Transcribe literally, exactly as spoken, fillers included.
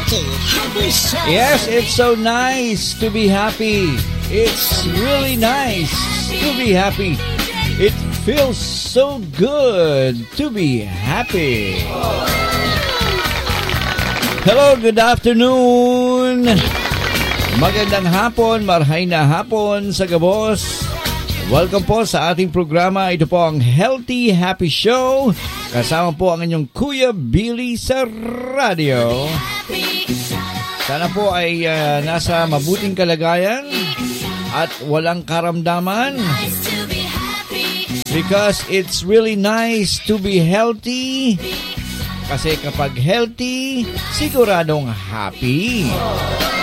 Healthy Happy Show. Yes, it's so nice to be happy. It's really nice to be happy. It feels so good to be happy. Hello, good afternoon. Magandang hapon, marhay na hapon sa gabos. Welcome po sa ating programa. Ito po ang Healthy Happy Show. Kasama po ang inyong Kuya Billy sa radio. Sana po ay uh, nasa mabuting kalagayan at walang karamdaman. Because it's really nice to be healthy. Kasi kapag healthy, siguradong happy.